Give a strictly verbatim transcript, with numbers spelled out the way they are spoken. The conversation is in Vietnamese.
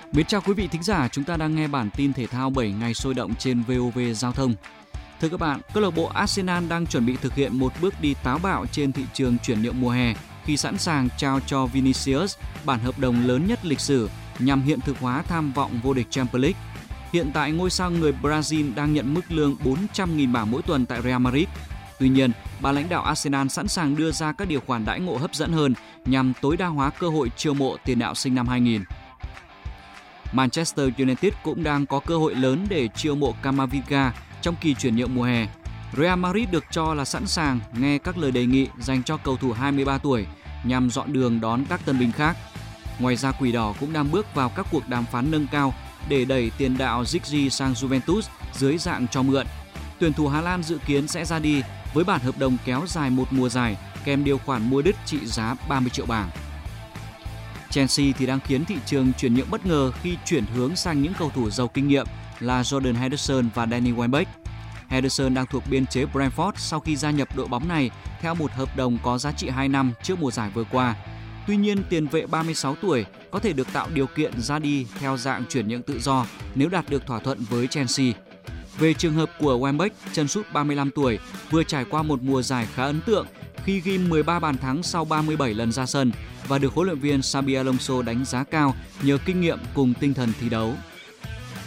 Mến chào quý vị thính giả, chúng ta đang nghe bản tin thể thao bảy ngày sôi động trên vê o vê Giao thông. Thưa các bạn, câu lạc bộ Arsenal đang chuẩn bị thực hiện một bước đi táo bạo trên thị trường chuyển nhượng mùa hè khi sẵn sàng trao cho Vinicius bản hợp đồng lớn nhất lịch sử nhằm hiện thực hóa tham vọng vô địch Champions League. Hiện tại, ngôi sao người Brazil đang nhận mức lương bốn trăm nghìn bảng mỗi tuần tại Real Madrid. Tuy nhiên, ban lãnh đạo Arsenal sẵn sàng đưa ra các điều khoản đãi ngộ hấp dẫn hơn nhằm tối đa hóa cơ hội chiêu mộ tiền đạo sinh năm hai nghìn. Manchester United cũng đang có cơ hội lớn để chiêu mộ Camavinga trong kỳ chuyển nhượng mùa hè. Real Madrid được cho là sẵn sàng nghe các lời đề nghị dành cho cầu thủ hai mươi ba tuổi nhằm dọn đường đón các tân binh khác. Ngoài ra, Quỷ Đỏ cũng đang bước vào các cuộc đàm phán nâng cao để đẩy tiền đạo Giggs sang Juventus dưới dạng cho mượn. Tuyển thủ Hà Lan dự kiến sẽ ra đi với bản hợp đồng kéo dài một mùa giải kèm điều khoản mua đứt trị giá ba mươi triệu bảng. Chelsea thì đang khiến thị trường chuyển nhượng bất ngờ khi chuyển hướng sang những cầu thủ giàu kinh nghiệm là Jordan Henderson và Danny Welbeck. Henderson đang thuộc biên chế Brentford sau khi gia nhập đội bóng này theo một hợp đồng có giá trị hai năm trước mùa giải vừa qua. Tuy nhiên, tiền vệ ba mươi sáu tuổi có thể được tạo điều kiện ra đi theo dạng chuyển nhượng tự do nếu đạt được thỏa thuận với Chelsea. Về trường hợp của Welbeck, chân sút ba mươi lăm tuổi vừa trải qua một mùa giải khá ấn tượng khi ghi mười ba bàn thắng sau ba mươi bảy lần ra sân và được huấn luyện viên Xabi Alonso đánh giá cao nhờ kinh nghiệm cùng tinh thần thi đấu.